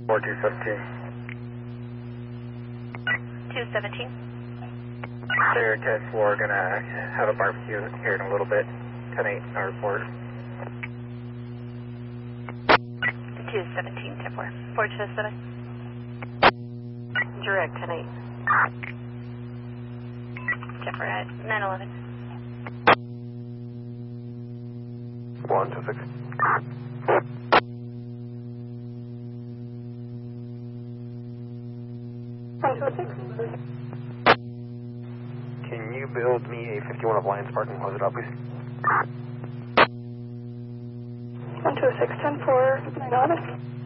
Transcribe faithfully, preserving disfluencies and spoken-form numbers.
four two seventeen. two seventeen. Clear ten four, gonna have a barbecue here in a little bit. ten eight, no report. two seventeen, ten four. four two seven. Direct, ten eight. ten four at nine eleven. one two six. one two six. Can you build me a fifty-one of Lions Park and close it up, please? one two six, ten four, nine eleven.